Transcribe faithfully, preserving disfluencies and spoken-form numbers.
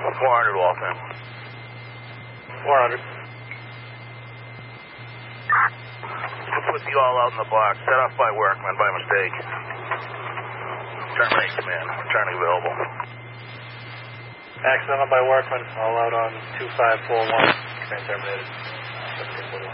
four hundred, Waltham. four hundred. Put you all out in the box. Set off by Workman by mistake. Terminate command. Returning available. Accidental by Workman. All out on two five four one. Command terminated.